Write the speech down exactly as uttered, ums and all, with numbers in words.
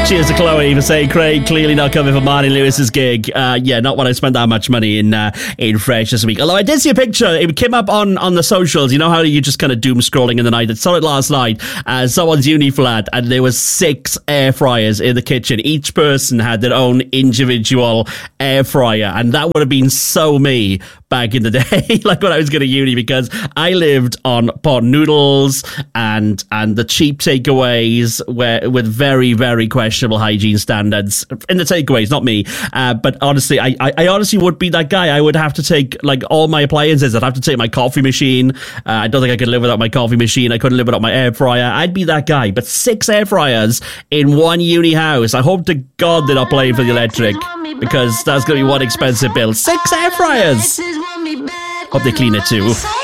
Cheers to Chloe for saying Craig clearly not coming for Martin Lewis's gig. Uh, yeah, not when I spent that much money in uh, in Fresh this week. Although I did see a picture. It came up on, on the socials. You know how you just kind of doom scrolling in the night? I saw it last night. Uh, someone's uni flat, and there was six air fryers in the kitchen. Each person had their own individual air fryer, and that would have been so me back in the day, like when I was going to uni, because I lived on pot noodles and and the cheap takeaways where with very, very questionable hygiene standards in the takeaways, not me. Uh, but honestly, I, I, I honestly would be that guy. I would have to take like all my appliances. I'd have to take my coffee machine. Uh, I don't think I could live without my coffee machine. I couldn't live without my air fryer. I'd be that guy. But six air fryers in one uni house. I hope to God they're not playing for the electric, because that's going to be one expensive bill. Six air fryers. Hope they clean it too.